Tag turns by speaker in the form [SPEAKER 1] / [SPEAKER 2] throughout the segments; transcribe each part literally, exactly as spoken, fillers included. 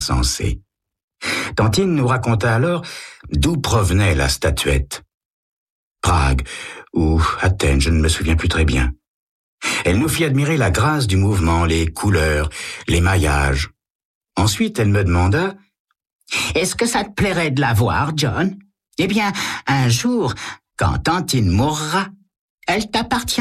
[SPEAKER 1] insensé. Tantine nous raconta alors d'où provenait la statuette. Prague ou Athènes, je ne me souviens plus très bien. Elle nous fit admirer la grâce du mouvement, les couleurs, les maillages. Ensuite, elle me demanda « Est-ce que ça te plairait de la voir, John? Eh bien, un jour, quand Tantine mourra, elle t'appartiendra. »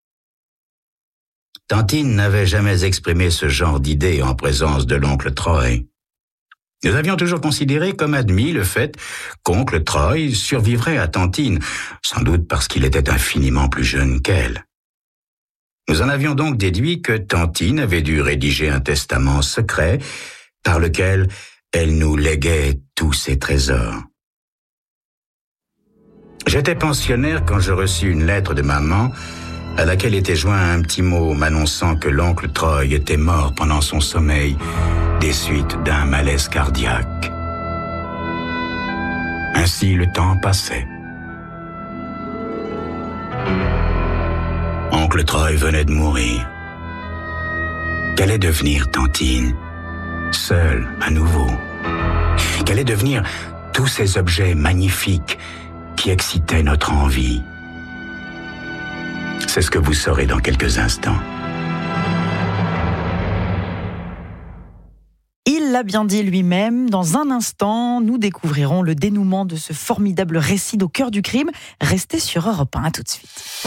[SPEAKER 1] Tantine n'avait jamais exprimé ce genre d'idée en présence de l'oncle Troy. Nous avions toujours considéré comme admis le fait qu'oncle Troy survivrait à Tantine, sans doute parce qu'il était infiniment plus jeune qu'elle. Nous en avions donc déduit que Tantine avait dû rédiger un testament secret par lequel elle nous léguait tous ses trésors. J'étais pensionnaire quand je reçus une lettre de maman à laquelle était joint un petit mot m'annonçant que l'oncle Troy était mort pendant son sommeil des suites d'un malaise cardiaque. Ainsi le temps passait. Oncle Troy venait de mourir. Qu'allait devenir Tantine, seule à nouveau? Qu'allaient devenir tous ces objets magnifiques qui excitaient notre envie? C'est ce que vous saurez dans quelques instants.
[SPEAKER 2] Il l'a bien dit lui-même. Dans un instant, nous découvrirons le dénouement de ce formidable récit d'Au cœur du crime. Restez sur Europe un, à tout de suite.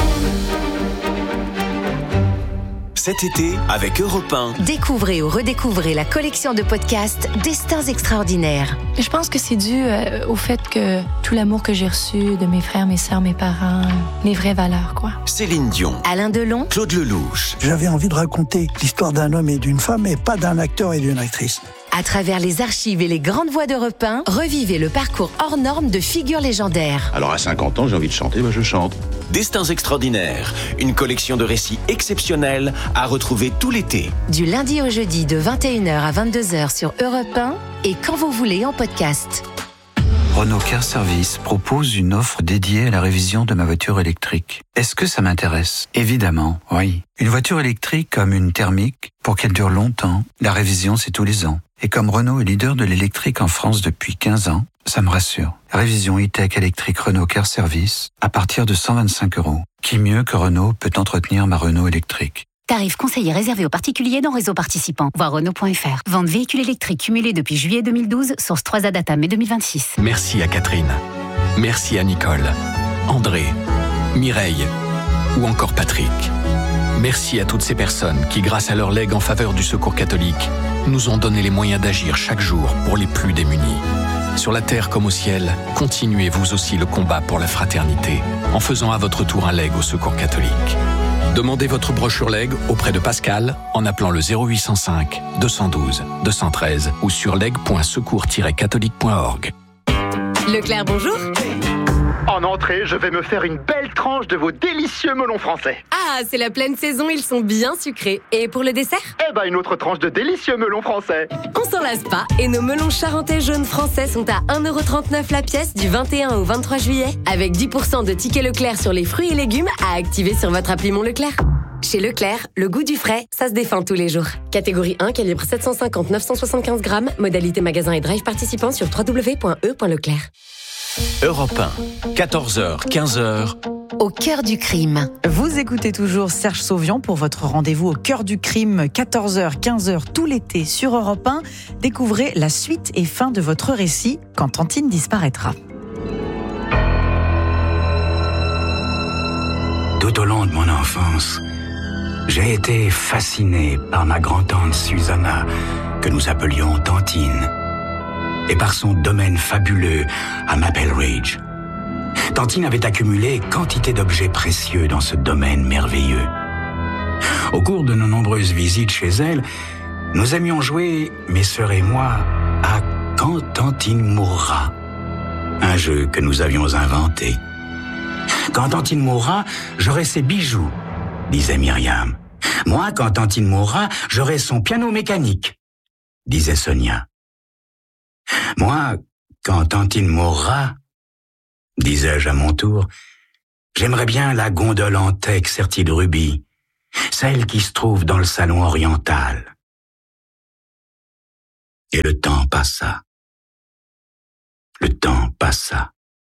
[SPEAKER 3] Cet été, avec Europe un.
[SPEAKER 4] Découvrez ou redécouvrez la collection de podcasts Destins extraordinaires.
[SPEAKER 5] Je pense que c'est dû euh, au fait que tout l'amour que j'ai reçu de mes frères, mes sœurs, mes parents, mes vraies valeurs, quoi.
[SPEAKER 3] Céline Dion.
[SPEAKER 4] Alain Delon.
[SPEAKER 3] Claude Lelouch.
[SPEAKER 6] J'avais envie de raconter l'histoire d'un homme et d'une femme, et pas d'un acteur et d'une actrice.
[SPEAKER 4] À travers les archives et les grandes voix d'Europe un, revivez le parcours hors norme de figures légendaires.
[SPEAKER 7] Alors à cinquante ans, j'ai envie de chanter, bah je chante.
[SPEAKER 3] Destins extraordinaires, une collection de récits exceptionnels à retrouver tout l'été.
[SPEAKER 4] Du lundi au jeudi de vingt et une heures à vingt-deux heures sur Europe un et quand vous voulez en podcast.
[SPEAKER 8] Renault Car Service propose une offre dédiée à la révision de ma voiture électrique. Est-ce que ça m'intéresse? Évidemment, oui. Une voiture électrique comme une thermique, pour qu'elle dure longtemps, la révision c'est tous les ans. Et comme Renault est leader de l'électrique en France depuis quinze ans, ça me rassure. Révision e-tech électrique Renault Car Service à partir de cent vingt-cinq euros. Qui mieux que Renault peut entretenir ma Renault électrique?
[SPEAKER 9] Tarif conseillé réservé aux particuliers dans réseau participant. Voir Renault point F R. Vente véhicule électrique cumulée depuis juillet deux mille douze. Source trois A Data mai deux mille vingt-six.
[SPEAKER 10] Merci à Catherine. Merci à Nicole, André, Mireille ou encore Patrick. Merci à toutes ces personnes qui, grâce à leur legs en faveur du Secours catholique, nous ont donné les moyens d'agir chaque jour pour les plus démunis. Sur la terre comme au ciel, continuez vous aussi le combat pour la fraternité en faisant à votre tour un leg au Secours catholique. Demandez votre brochure leg auprès de Pascal en appelant le zéro huit cent cinq deux cent douze deux cent treize ou sur leg point secours tiret catholique point org.
[SPEAKER 4] Leclerc, bonjour.
[SPEAKER 11] En entrée, je vais me faire une belle tranche de vos délicieux melons français.
[SPEAKER 4] Ah, c'est la pleine saison, ils sont bien sucrés. Et pour le dessert?
[SPEAKER 11] Eh ben, une autre tranche de délicieux melons français.
[SPEAKER 4] On s'en lasse pas. Et nos melons charentais jaunes français sont à un euro trente-neuf la pièce du vingt et un au vingt-trois juillet. Avec dix pour cent de tickets Leclerc sur les fruits et légumes à activer sur votre appli Mon Leclerc. Chez Leclerc, le goût du frais, ça se défend tous les jours. Catégorie un, calibre sept cent cinquante neuf cent soixante-quinze grammes. Modalité magasin et drive participant sur w w w point e point leclerc.
[SPEAKER 3] Europe un, quatorze heures, quinze heures.
[SPEAKER 4] Au cœur du crime.
[SPEAKER 2] Vous écoutez toujours Serge Sauvian pour votre rendez-vous au cœur du crime, quatorze heures, quinze heures tout l'été sur Europe un. Découvrez la suite et fin de votre récit quand Tantine disparaîtra.
[SPEAKER 1] Tout au long de mon enfance, j'ai été fasciné par ma grand-tante Susanna, que nous appelions Tantine, et par son domaine fabuleux à Maple Ridge. Tantine avait accumulé quantité d'objets précieux dans ce domaine merveilleux. Au cours de nos nombreuses visites chez elle, nous aimions jouer, mes sœurs et moi, à « Quand Tantine mourra », un jeu que nous avions inventé. « Quand Tantine mourra, j'aurai ses bijoux », disait Myriam. « Moi, quand Tantine mourra, j'aurai son piano mécanique », disait Sonia. « Moi, quand Tantine mourra, » disais-je à mon tour, « j'aimerais bien la gondole en teck sertie de rubis, celle qui se trouve dans le salon oriental. » Et le temps passa. Le temps passa.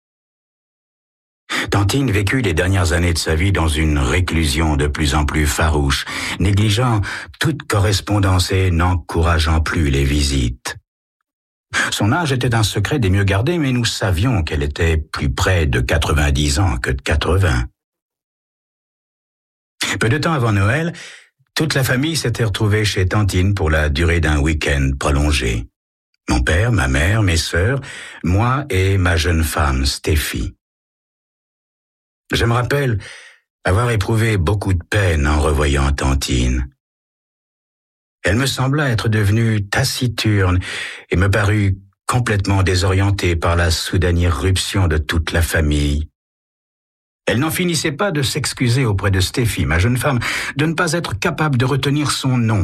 [SPEAKER 1] Tantine vécut les dernières années de sa vie dans une réclusion de plus en plus farouche, négligeant toute correspondance et n'encourageant plus les visites. Son âge était un secret des mieux gardés, mais nous savions qu'elle était plus près de quatre-vingt-dix ans que de quatre-vingts. Peu de temps avant Noël, toute la famille s'était retrouvée chez Tantine pour la durée d'un week-end prolongé. Mon père, ma mère, mes sœurs, moi et ma jeune femme, Stéphie. Je me rappelle avoir éprouvé beaucoup de peine en revoyant Tantine. Elle me sembla être devenue taciturne et me parut complètement désorientée par la soudaine irruption de toute la famille. Elle n'en finissait pas de s'excuser auprès de Stéphie, ma jeune femme, de ne pas être capable de retenir son nom.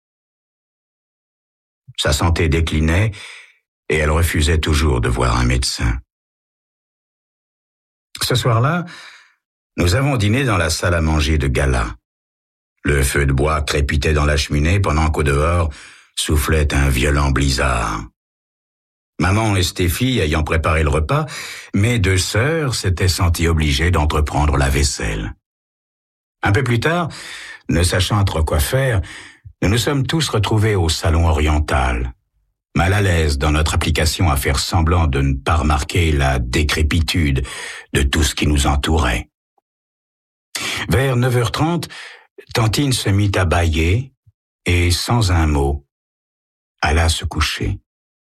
[SPEAKER 1] Sa santé déclinait et elle refusait toujours de voir un médecin. Ce soir-là, nous avons dîné dans la salle à manger de gala. Le feu de bois crépitait dans la cheminée pendant qu'au dehors soufflait un violent blizzard. Maman et Stéphie ayant préparé le repas, mes deux sœurs s'étaient senties obligées d'entreprendre la vaisselle. Un peu plus tard, ne sachant trop quoi faire, nous nous sommes tous retrouvés au salon oriental, mal à l'aise dans notre application à faire semblant de ne pas remarquer la décrépitude de tout ce qui nous entourait. Vers neuf heures trente, Tantine se mit à bâiller et, sans un mot, alla se coucher.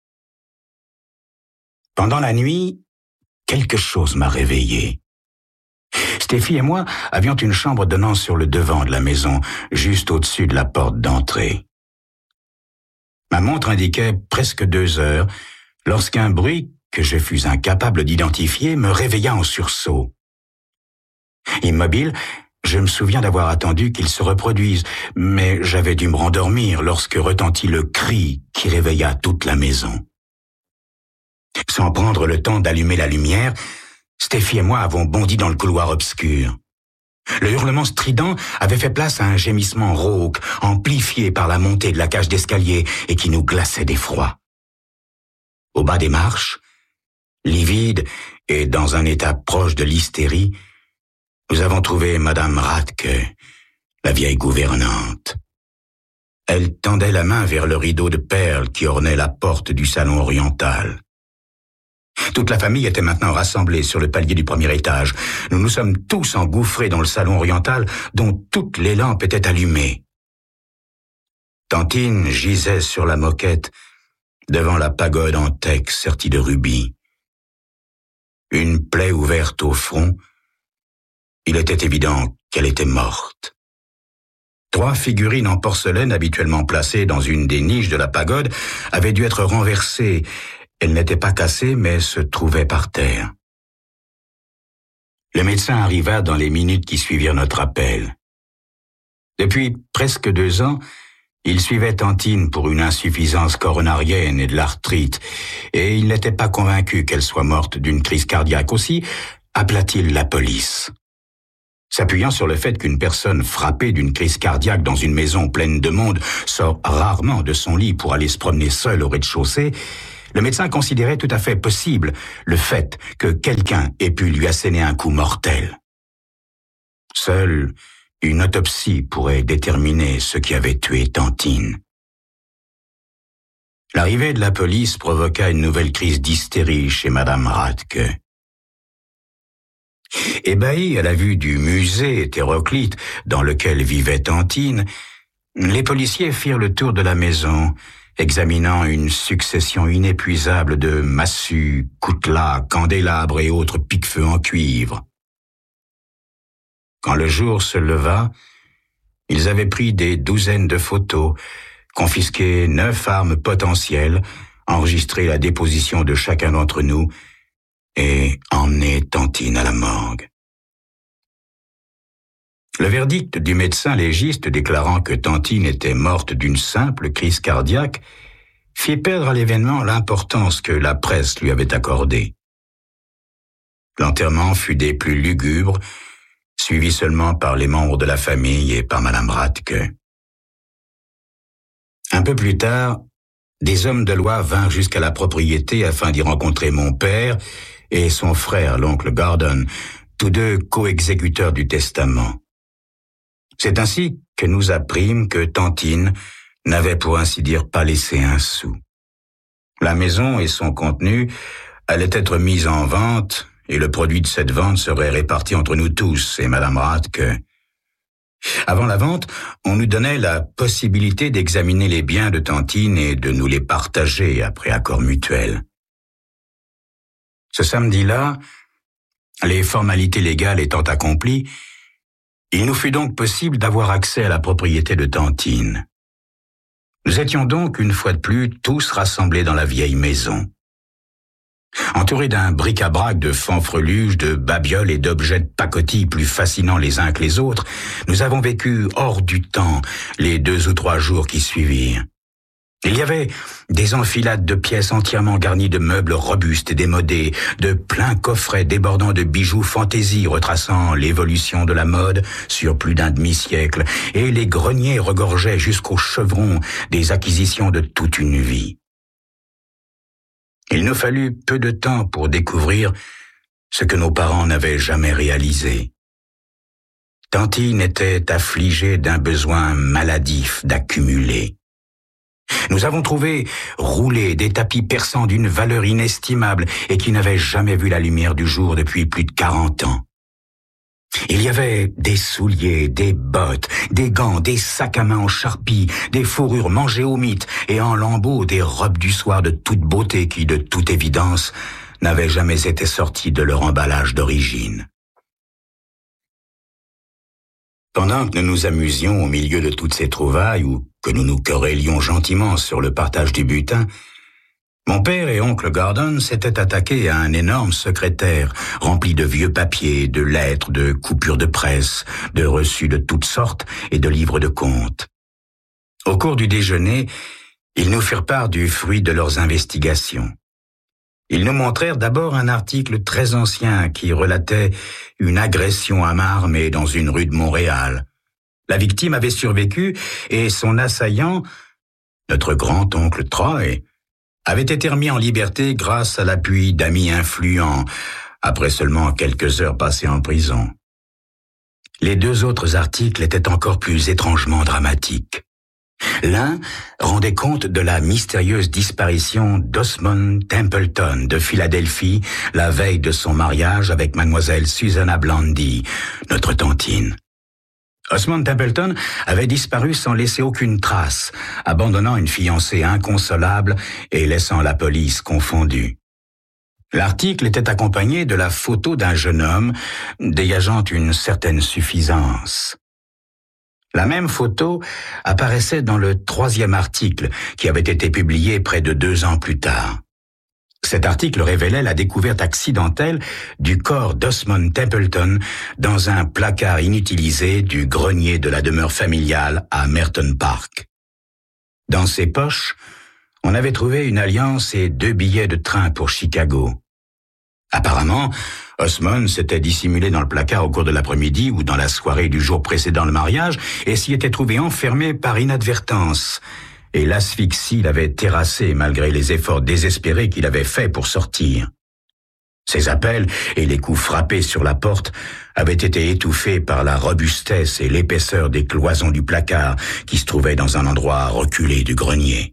[SPEAKER 1] Pendant la nuit, quelque chose m'a réveillé. Stéphie et moi avions une chambre donnant sur le devant de la maison, juste au-dessus de la porte d'entrée. Ma montre indiquait presque deux heures, lorsqu'un bruit que je fus incapable d'identifier me réveilla en sursaut. Immobile, je me souviens d'avoir attendu qu'il se reproduise, mais j'avais dû me rendormir lorsque retentit le cri qui réveilla toute la maison. Sans prendre le temps d'allumer la lumière, Stéphie et moi avons bondi dans le couloir obscur. Le hurlement strident avait fait place à un gémissement rauque, amplifié par la montée de la cage d'escalier et qui nous glaçait d'effroi. Au bas des marches, livide et dans un état proche de l'hystérie, nous avons trouvé Madame Radke, la vieille gouvernante. Elle tendait la main vers le rideau de perles qui ornait la porte du salon oriental. Toute la famille était maintenant rassemblée sur le palier du premier étage. Nous nous sommes tous engouffrés dans le salon oriental dont toutes les lampes étaient allumées. Tantine gisait sur la moquette devant la pagode en teck sertie de rubis. Une plaie ouverte au front, il était évident qu'elle était morte. Trois figurines en porcelaine habituellement placées dans une des niches de la pagode avaient dû être renversées. Elles n'étaient pas cassées, mais se trouvaient par terre. Le médecin arriva dans les minutes qui suivirent notre appel. Depuis presque deux ans, il suivait Tantine pour une insuffisance coronarienne et de l'arthrite, et il n'était pas convaincu qu'elle soit morte d'une crise cardiaque. Aussi appela-t-il la police. S'appuyant sur le fait qu'une personne frappée d'une crise cardiaque dans une maison pleine de monde sort rarement de son lit pour aller se promener seul au rez-de-chaussée, le médecin considérait tout à fait possible le fait que quelqu'un ait pu lui asséner un coup mortel. Seule une autopsie pourrait déterminer ce qui avait tué Tantine. L'arrivée de la police provoqua une nouvelle crise d'hystérie chez Madame Radke. Ébahis à la vue du musée hétéroclite dans lequel vivait Tantine, les policiers firent le tour de la maison, examinant une succession inépuisable de massues, coutelas, candélabres et autres pique-feu en cuivre. Quand le jour se leva, ils avaient pris des douzaines de photos, confisqué neuf armes potentielles, enregistré la déposition de chacun d'entre nous et emmené Tantine à la morgue. Le verdict du médecin légiste déclarant que Tantine était morte d'une simple crise cardiaque fit perdre à l'événement l'importance que la presse lui avait accordée. L'enterrement fut des plus lugubres, suivi seulement par les membres de la famille et par Madame Radke. Un peu plus tard, des hommes de loi vinrent jusqu'à la propriété afin d'y rencontrer mon père et son frère, l'oncle Gordon, tous deux co-exécuteurs du testament. C'est ainsi que nous apprîmes que Tantine n'avait pour ainsi dire pas laissé un sou. La maison et son contenu allaient être mis en vente et le produit de cette vente serait réparti entre nous tous et Madame Rathke. Avant la vente, on nous donnait la possibilité d'examiner les biens de Tantine et de nous les partager après accord mutuel. Ce samedi-là, les formalités légales étant accomplies, il nous fut donc possible d'avoir accès à la propriété de Tantine. Nous étions donc, une fois de plus, tous rassemblés dans la vieille maison. Entourés d'un bric-à-brac de fanfreluches, de babioles et d'objets de pacotille plus fascinants les uns que les autres, nous avons vécu hors du temps les deux ou trois jours qui suivirent. Il y avait des enfilades de pièces entièrement garnies de meubles robustes et démodés, de pleins coffrets débordant de bijoux fantaisie retraçant l'évolution de la mode sur plus d'un demi-siècle, et les greniers regorgeaient jusqu'aux chevrons des acquisitions de toute une vie. Il nous fallut peu de temps pour découvrir ce que nos parents n'avaient jamais réalisé. Tantine était affligée d'un besoin maladif d'accumuler. Nous avons trouvé roulés des tapis persans d'une valeur inestimable et qui n'avaient jamais vu la lumière du jour depuis plus de quarante ans. Il y avait des souliers, des bottes, des gants, des sacs à main en charpie, des fourrures mangées au mythe et en lambeaux des robes du soir de toute beauté qui, de toute évidence, n'avaient jamais été sorties de leur emballage d'origine. Pendant que nous nous amusions au milieu de toutes ces trouvailles ou que nous nous querellions gentiment sur le partage du butin, mon père et oncle Gordon s'étaient attaqués à un énorme secrétaire rempli de vieux papiers, de lettres, de coupures de presse, de reçus de toutes sortes et de livres de comptes. Au cours du déjeuner, ils nous firent part du fruit de leurs investigations. Ils nous montrèrent d'abord un article très ancien qui relatait une agression à main armée dans une rue de Montréal. La victime avait survécu et son assaillant, notre grand-oncle Troy, avait été remis en liberté grâce à l'appui d'amis influents, après seulement quelques heures passées en prison. Les deux autres articles étaient encore plus étrangement dramatiques. L'un rendait compte de la mystérieuse disparition d'Osmond Templeton de Philadelphie la veille de son mariage avec mademoiselle Susanna Blandy, notre tantine. Osmond Templeton avait disparu sans laisser aucune trace, abandonnant une fiancée inconsolable et laissant la police confondue. L'article était accompagné de la photo d'un jeune homme dégageant une certaine suffisance. La même photo apparaissait dans le troisième article qui avait été publié près de deux ans plus tard. Cet article révélait la découverte accidentelle du corps d'Osmond Templeton dans un placard inutilisé du grenier de la demeure familiale à Merton Park. Dans ses poches, on avait trouvé une alliance et deux billets de train pour Chicago. Apparemment, Osmond s'était dissimulé dans le placard au cours de l'après-midi ou dans la soirée du jour précédant le mariage et s'y était trouvé enfermé par inadvertance. Et l'asphyxie l'avait terrassé malgré les efforts désespérés qu'il avait faits pour sortir. Ses appels et les coups frappés sur la porte avaient été étouffés par la robustesse et l'épaisseur des cloisons du placard qui se trouvaient dans un endroit reculé du grenier.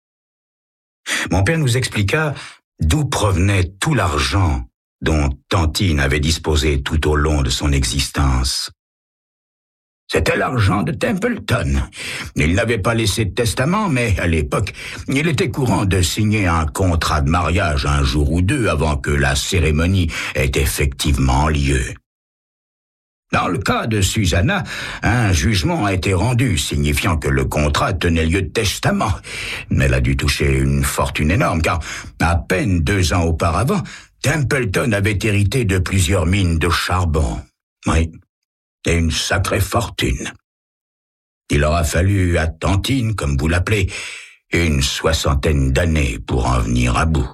[SPEAKER 1] Mon père nous expliqua d'où provenait tout l'argent dont Tantine avait disposé tout au long de son existence. C'était l'argent de Templeton. Il n'avait pas laissé de testament, mais à l'époque, il était courant de signer un contrat de mariage un jour ou deux avant que la cérémonie ait effectivement lieu. Dans le cas de Susanna, un jugement a été rendu signifiant que le contrat tenait lieu de testament. Mais elle a dû toucher une fortune énorme, car à peine deux ans auparavant, Templeton avait hérité de plusieurs mines de charbon. Oui, et une sacrée fortune. Il aura fallu à Tantine, comme vous l'appelez, une soixantaine d'années pour en venir à bout.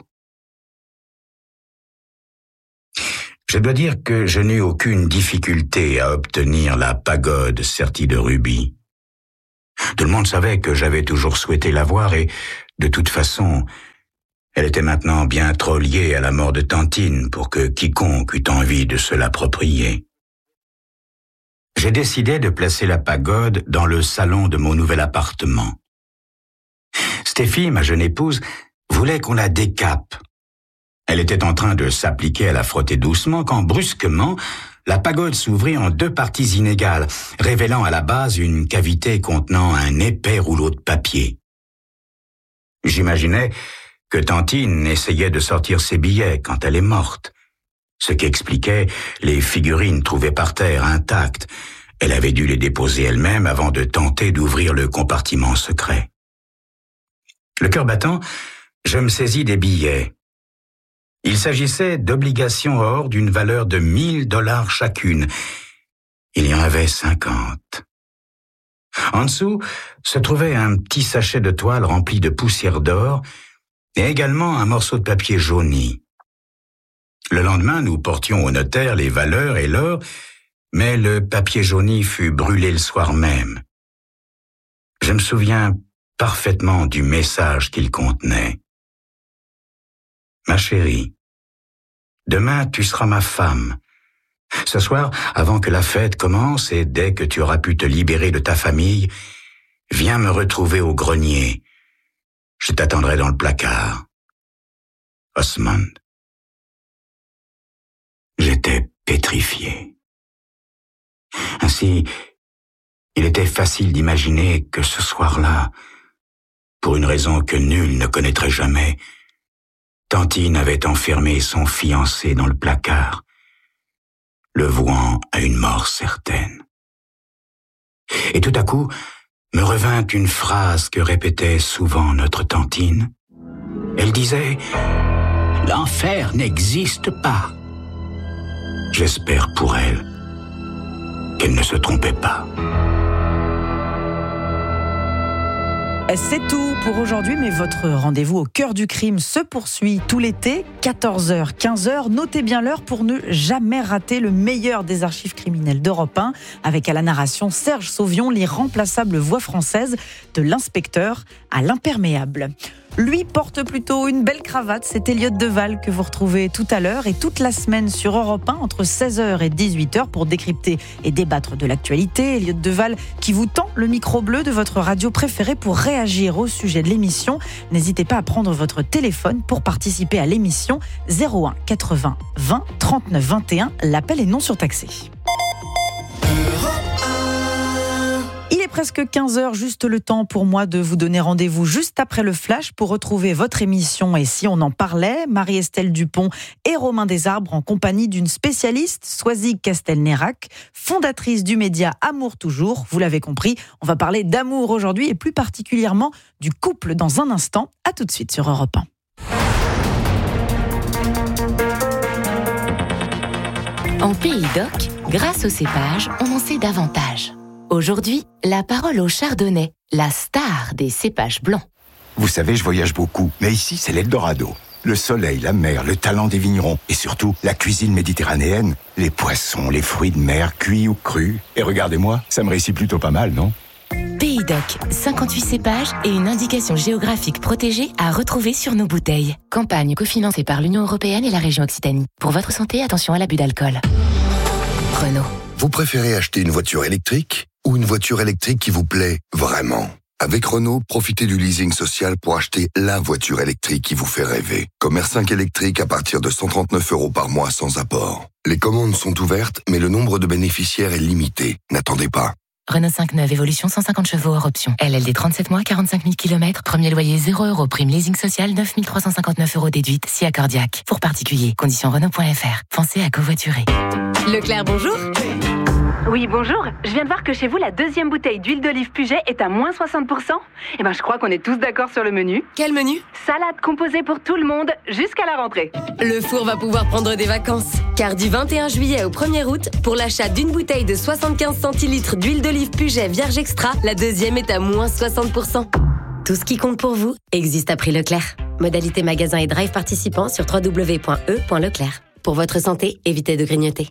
[SPEAKER 1] Je dois dire que je n'eus aucune difficulté à obtenir la pagode sertie de rubis. Tout le monde savait que j'avais toujours souhaité l'avoir et De toute façon, elle était maintenant bien trop liée à la mort de Tantine pour que quiconque eût envie de se l'approprier. J'ai décidé de placer la pagode dans le salon de mon nouvel appartement. Stéphie, ma jeune épouse, voulait qu'on la décape. Elle était en train de s'appliquer à la frotter doucement quand, brusquement, la pagode s'ouvrit en deux parties inégales, révélant à la base une cavité contenant un épais rouleau de papier. J'imaginais que Tantine essayait de sortir ses billets quand elle est morte, ce qui expliquait les figurines trouvées par terre intactes. Elle avait dû les déposer elle-même avant de tenter d'ouvrir le compartiment secret. Le cœur battant, je me saisis des billets. Il s'agissait d'obligations or d'une valeur de mille dollars chacune. Il y en avait cinquante. En dessous se trouvait un petit sachet de toile rempli de poussière d'or et également un morceau de papier jauni. Le lendemain, nous portions au notaire les valeurs et l'or, mais le papier jauni fut brûlé le soir même. Je me souviens parfaitement du message qu'il contenait. Ma chérie, demain tu seras ma femme. Ce soir, avant que la fête commence et dès que tu auras pu te libérer de ta famille, viens me retrouver au grenier. Je t'attendrai dans le placard. Osmond. J'étais pétrifié. Ainsi, il était facile d'imaginer que ce soir-là, pour une raison que nul ne connaîtrait jamais, Tantine avait enfermé son fiancé dans le placard, le vouant à une mort certaine. Et tout à coup, me revint une phrase que répétait souvent notre Tantine. Elle disait « L'enfer n'existe pas ». J'espère pour elle qu'elle ne se trompait pas.
[SPEAKER 2] C'est tout pour aujourd'hui, mais votre rendez-vous au cœur du crime se poursuit tout l'été, quatorze heures, quinze heures. Notez bien l'heure pour ne jamais rater le meilleur des archives criminelles d'Europe un, avec à la narration Serge Sauvion, l'irremplaçable voix française de l'inspecteur à l'imperméable. Lui porte plutôt une belle cravate, c'est Elliot Deval que vous retrouvez tout à l'heure et toute la semaine sur Europe un entre seize heures et dix-huit heures pour décrypter et débattre de l'actualité. Elliot Deval qui vous tend le micro bleu de votre radio préférée pour réagir au sujet de l'émission. N'hésitez pas à prendre votre téléphone pour participer à l'émission zéro un quatre-vingts vingt trente-neuf vingt et un. L'appel est non surtaxé. Il est presque quinze heures, juste le temps pour moi de vous donner rendez-vous juste après le flash pour retrouver votre émission. Et si on en parlait, Marie-Estelle Dupont et Romain Desarbres en compagnie d'une spécialiste, Soisy Castelnerac, fondatrice du média Amour Toujours. Vous l'avez compris, on va parler d'amour aujourd'hui et plus particulièrement du couple dans un instant. À tout de suite sur Europe un.
[SPEAKER 12] En Pays d'Oc, grâce au cépage, on en sait davantage. Aujourd'hui, la parole au chardonnay, la star des cépages blancs.
[SPEAKER 13] Vous savez, je voyage beaucoup, mais ici, c'est l'Eldorado. Le soleil, la mer, le talent des vignerons et surtout, la cuisine méditerranéenne, les poissons, les fruits de mer, cuits ou crus. Et regardez-moi, ça me réussit plutôt pas mal, non ?
[SPEAKER 12] Pays d'Oc, cinquante-huit cépages et une indication géographique protégée à retrouver sur nos bouteilles. Campagne cofinancée par l'Union européenne et la région Occitanie. Pour votre santé, attention à l'abus d'alcool. Renault.
[SPEAKER 14] Vous préférez acheter une voiture électrique ou une voiture électrique qui vous plaît vraiment ? Avec Renault, profitez du leasing social pour acheter la voiture électrique qui vous fait rêver. Comme R cinq électrique à partir de cent trente-neuf euros par mois sans apport. Les commandes sont ouvertes, mais le nombre de bénéficiaires est limité. N'attendez pas.
[SPEAKER 12] Renault cinq neuf Évolution cent cinquante chevaux hors option. L L D trente-sept mois, quarante-cinq mille kilomètres. Premier loyer zéro euros. Prime leasing social neuf mille trois cent cinquante-neuf euros déduite. Si accordiaque. Pour particuliers. Conditions Renault point F R. Pensez à covoiturer.
[SPEAKER 4] Leclerc, bonjour.
[SPEAKER 15] Oui, bonjour. Je viens de voir que chez vous, la deuxième bouteille d'huile d'olive Puget est à moins soixante pour cent. Eh ben, je crois qu'on est tous d'accord sur le menu.
[SPEAKER 4] Quel menu ?
[SPEAKER 15] Salade composée pour tout le monde, jusqu'à la rentrée.
[SPEAKER 4] Le four va pouvoir prendre des vacances. Car du vingt et un juillet au premier août, pour l'achat d'une bouteille de soixante-quinze centilitres d'huile d'olive Puget Vierge Extra, la deuxième est à moins soixante pour cent. Tout ce qui compte pour vous existe à prix Leclerc. Modalité magasin et drive participants sur w w w point e point leclerc. Pour votre santé, évitez de grignoter.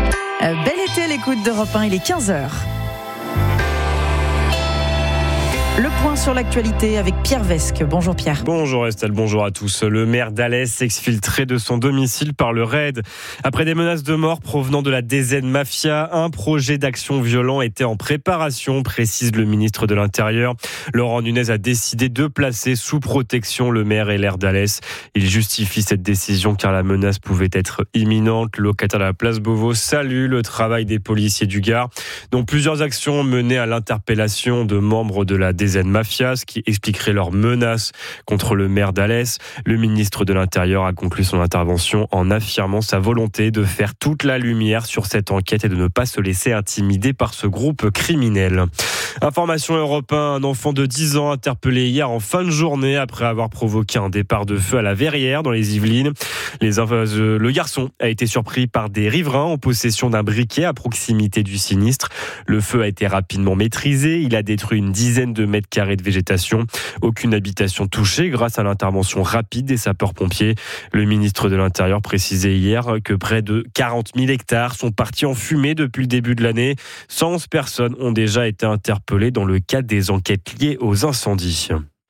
[SPEAKER 2] Euh, bel été à l'écoute d'Europe un, il est quinze heures. Le point sur l'actualité avec Pierre Vesque. Bonjour Pierre.
[SPEAKER 16] Bonjour Estelle, bonjour à tous. Le maire d'Alès s'exfiltrait de son domicile par le raid. Après des menaces de mort provenant de la D Z Mafia, un projet d'action violent était en préparation, précise le ministre de l'Intérieur. Laurent Nunez a décidé de placer sous protection le maire et l'aire d'Alès. Il justifie cette décision car la menace pouvait être imminente. Le locataire de la place Beauvau salue le travail des policiers du Gard, dont plusieurs actions menées à l'interpellation de membres de la D Z Mafia, ce qui expliquerait leurs menaces contre le maire d'Alès. Le ministre de l'Intérieur a conclu son intervention en affirmant sa volonté de faire toute la lumière sur cette enquête et de ne pas se laisser intimider par ce groupe criminel. Information Europe un, un enfant de dix ans interpellé hier en fin de journée après avoir provoqué un départ de feu à la Verrière dans les Yvelines. Les, euh, le garçon a été surpris par des riverains en possession d'un briquet à proximité du sinistre. Le feu a été rapidement maîtrisé. Il a détruit une dizaine de mètres carrés de végétation. Aucune habitation touchée grâce à l'intervention rapide des sapeurs-pompiers. Le ministre de l'Intérieur précisait hier que près de quarante mille hectares sont partis en fumée depuis le début de l'année. cent onze personnes ont déjà été interpellées dans le cadre des enquêtes liées aux incendies.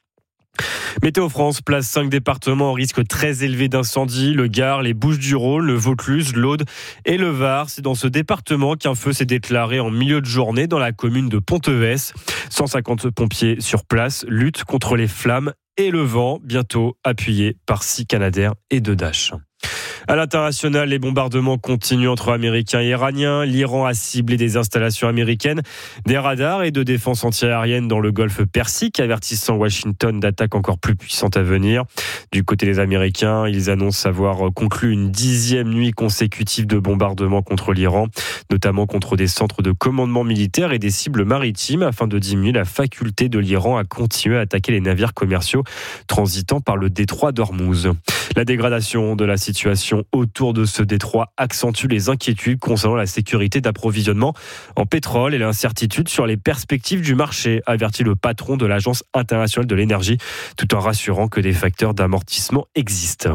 [SPEAKER 16] Météo France place cinq départements en risque très élevé d'incendie, le Gard, les Bouches-du-Rhône, le Vaucluse, l'Aude et le Var. C'est dans ce département qu'un feu s'est déclaré en milieu de journée dans la commune de Ponteves. cent cinquante pompiers sur place luttent contre les flammes et le vent, bientôt appuyés par six Canadair et deux Dash. À l'international, les bombardements continuent entre Américains et Iraniens. L'Iran a ciblé des installations américaines, des radars et de défense antiaérienne dans le golfe Persique, avertissant Washington d'attaques encore plus puissantes à venir. Du côté des Américains, ils annoncent avoir conclu une dixième nuit consécutive de bombardements contre l'Iran, notamment contre des centres de commandement militaire et des cibles maritimes, afin de diminuer la faculté de l'Iran à continuer à attaquer les navires commerciaux transitant par le détroit d'Ormuz. La dégradation de la situation autour de ce détroit accentue les inquiétudes concernant la sécurité d'approvisionnement en pétrole et l'incertitude sur les perspectives du marché, avertit le patron de l'Agence internationale de l'énergie, tout en rassurant que des facteurs d'amortissement existent.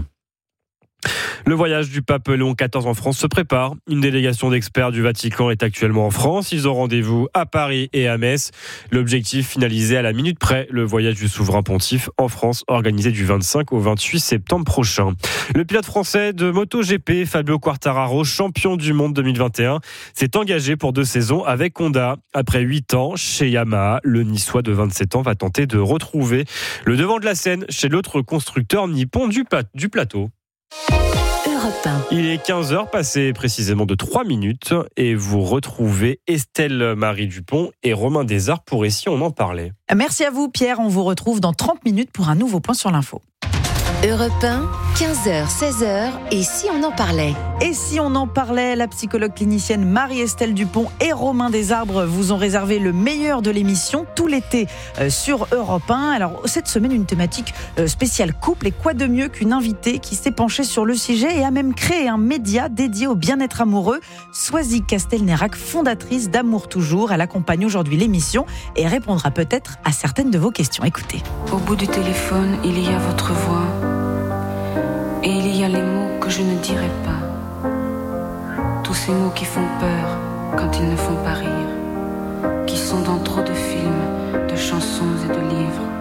[SPEAKER 16] Le voyage du pape Léon quatorze en France se prépare. Une délégation d'experts du Vatican est actuellement en France. Ils ont rendez-vous à Paris et à Metz. L'objectif, finalisé à la minute près, le voyage du souverain pontife en France, organisé du vingt-cinq au vingt-huit septembre prochain. Le pilote français de MotoGP, Fabio Quartararo, champion du monde deux mille vingt et un, s'est engagé pour deux saisons avec Honda. Après huit ans chez Yamaha, le Niçois de vingt-sept ans va tenter de retrouver le devant de la scène chez l'autre constructeur nippon du, pla- du plateau. Il est quinze heures passées précisément de trois minutes et vous retrouvez Estelle Marie Dupont et Romain Desarts pour Ici on en parlait.
[SPEAKER 2] Merci à vous Pierre, on vous retrouve dans trente minutes pour un nouveau point sur l'info.
[SPEAKER 4] Europe un, quinze heures, seize heures, et si on en parlait ?
[SPEAKER 2] Et si on en parlait, la psychologue clinicienne Marie-Estelle Dupont et Romain Desarts vous ont réservé le meilleur de l'émission tout l'été euh, sur Europe un. Alors cette semaine, une thématique euh, spéciale couple, et quoi de mieux qu'une invitée qui s'est penchée sur le sujet et a même créé un média dédié au bien-être amoureux. Swazik Castelnerac, fondatrice d'Amour Toujours, elle accompagne aujourd'hui l'émission et répondra peut-être à certaines de vos questions. Écoutez.
[SPEAKER 17] Au bout du téléphone, il y a votre voix. Et il y a les mots que je ne dirai pas. Tous ces mots qui font peur quand ils ne font pas rire. Qui sont dans trop de films, de chansons et de livres.